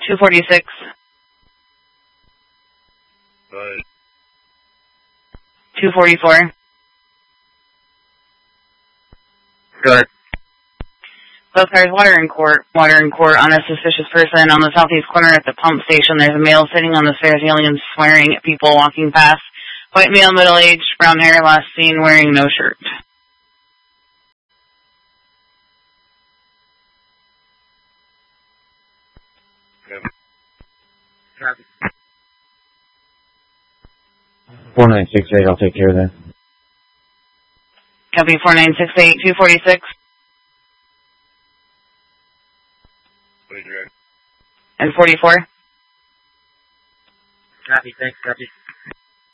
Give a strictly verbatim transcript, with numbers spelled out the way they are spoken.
two forty-six. Right. two forty-four. Good. Both cars, water in court. Water in court on a suspicious person on the southeast corner at the pump station. There's a male sitting on the stairs yelling and swearing at people walking past. White male, middle-aged, brown hair, last seen wearing no shirt. Copy. four nine six eight, I'll take care of that. Copy four nine six eight, two forty-six. Wait, direct. And forty-four. Copy, thanks, copy.